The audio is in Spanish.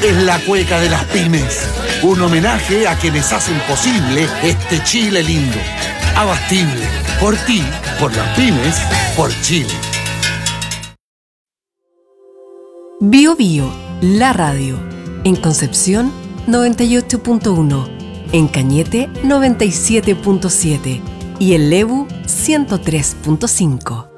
es la cueca de las pymes. Un homenaje a quienes hacen posible este Chile lindo. Abastible. Por ti, por las pymes, por Chile. Bio Bio, la radio. En Concepción, 98.1. En Cañete, 97.7. Y en Lebu, 103.5.